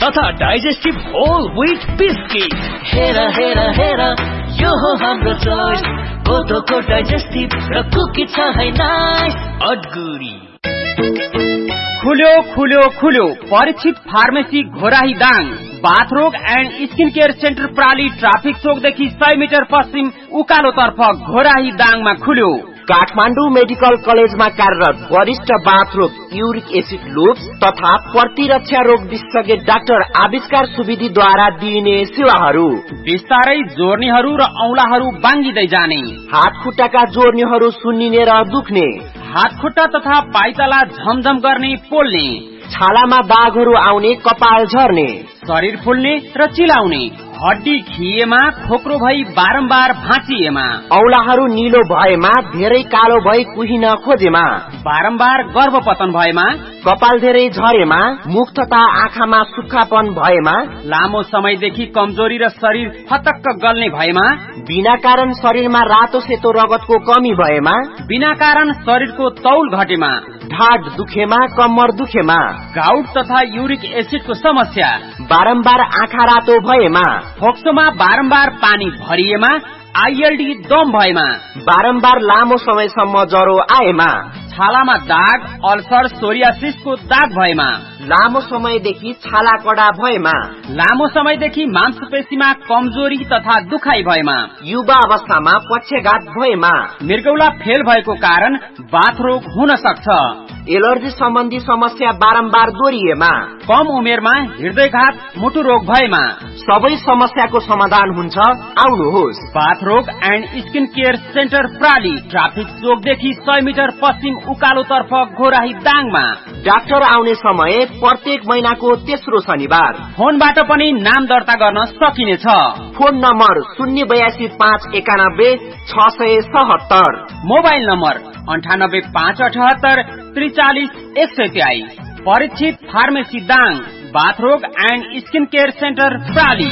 तथा digestive whole wheat biscuit. हेर हेर हेर यो हो हाम्रो चोइस, कोदोको डाइजेस्टिभ र कुकी छ है नाइस अडगुडी। खुल्यो Parikshit pharmacy Ghorahi Dang, बाथरोग and skin care centre प्राली traffic चौकदेखि 100 metre पश्चिम उकालोतर्फ घोराही दाङमा खुल्यो। काठमाडौँ मेडिकल कलेजमा कार्यरत वरिष्ठ बाथरोग, युरिक एसिड लुप्स तथा प्रतिरक्षा रोग विशेषज्ञ डाक्टर आविष्कार सुवेदीद्वारा दिइने सेवाहरू। बिस्तारै जोर्नीहरू र औंलाहरू बाङ्गिँदै जाने, हात खुट्टाका जोर्नीहरू सुन्निने र दुख्ने, हात खुट्टा तथा पाइताला झमझम गर्ने पोल्ने, छालामा दागहरू आउने, कपाल झर्ने, शरीर फुल्ने र चिलाउने, हड्डी खिएमा, खोक्रो भई बारम्बार भाँचिएमा, औलाहरू निलो भएमा, धेरै कालो भई कुहिन खोजेमा, बारम्बार गर्भपतन भएमा, कपाल धेरै झरेमा, मुख तथा आँखामा सुक्खापन भएमा, लामो समयदेखि कमजोरी र शरीर फतक्क गल्ने भएमा, बिना कारण शरीरमा रातो सेतो रगतको कमी भएमा, बिना कारण शरीरको तौल घटेमा, ढाड दुखेमा, कम्मर दुखेमा, गाउट तथा युरिक एसिडको समस्या, बारम्बार आँखा रातो भएमा, फोक्सोमा बारम्बार पानी भरिएमा, आईएलडी दम भएमा, बारम्बार लामो समयसम्म ज्वरो आएमा, छालामा दाग, अल्सर, सोरियासिसको दाग भएमा, लामो समयदेखि छाला कडा भएमा, लामो समयदेखि मांसपेशीमा कमजोरी तथा दुखाइ भएमा, युवा अवस्थामा पक्षघात भएमा, मृगौला फेल भएको कारण बाथरोग हुन सक्छ, एलर्जी सम्बन्धी समस्या बारम्बार दोहोरिएमा, कम उमेरमा हृदयघात, मुटु रोग भएमा, सबै समस्याको समाधान हुन्छ। आउनुहोस्, बाथरोग and skin care centre प्राली traffic चोकदेखि 100 metre पश्चिम उकालोतर्फ घोराही दाङमा। डाक्टर आउने समय प्रत्येक महिनाको तेस्रो शनिबार। फोनबाट पनि नाम दर्ता गर्न सकिनेछ। Phone number 082957676। Mobile number 9858 43 123। Parikshit pharmacy Dang, बाथरोग and skin care centre प्राली।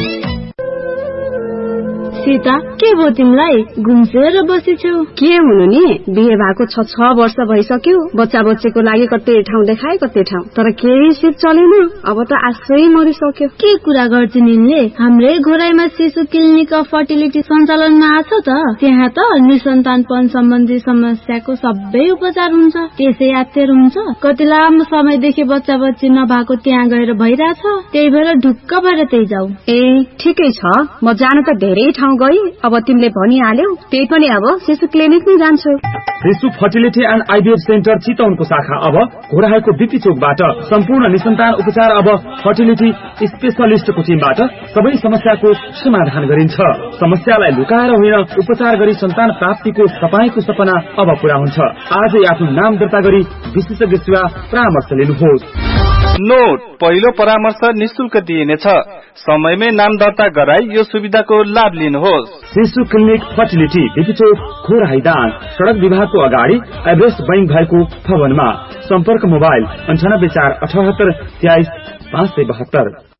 Sita, के भयो तिमीलाई? गुम्सेर बसेछौ? के हुनु नि, बिहे भएको 6 वर्ष भइसक्यो। बच्चा बच्चीको लागि कतै ठाउँ देखाए कतै ठाउँ, तर केही सिट चलेन। अब त आशै मरिसक्यो। के कुरा गर्छिन् यिनले? हाम्रै घोराईमा शिशु क्लिनिक अफ फर्टिलिटी सञ्चालनमा आछ त। त्यहाँ त निसन्तानपन सम्बन्धी समस्याको सबै उपचार हुन्छ। त्यसै यात्तेर हुन्छ। कति लामो समयदेखि बच्चा बच्ची नभएको त्यहाँ गएर भइराछ। त्यही भएर ढुक्क भएर त्यही जाऊ। ए, ठिकै छ। म जान त धेरै ठाउँ गई। अब तिमीले भनिहाल्यौ, त्यही पनि अब शिशु क्लिनिक नै जान्छु। शिशु फर्टिलिटी एन्ड आइभीएफ सेन्टर चितवनको शाखा अब घोराईको बिपी चोकबाट। सम्पूर्ण निसन्तान उपचार अब फर्टिलिटी स्पेशलिस्टको टिमबाट सबै समस्याको समाधान गरिन्छ। समस्यालाई लुकाएर होइन, उपचार गरी सन्तान प्राप्तिको तपाईको सपना अब पूरा हुन्छ। आजै आफ्नो नाम दर्ता गरी विशेषज्ञ सेवा परामर्श लिनुहोस्। नोट, पहिलो परामर्श निशुल्क दिइनेछ। समयमै नाम दर्ता गराई यो सुविधाको लाभ लिनुहोस्। शिशु क्लिनिक फर्टिलिटी, बिपी चोक, घोराही दाङ, सड़क विभागको अगाडि एभरेस्ट बैंक भएको भवनमा। सम्पर्क मोबाइल 98 478 23 572।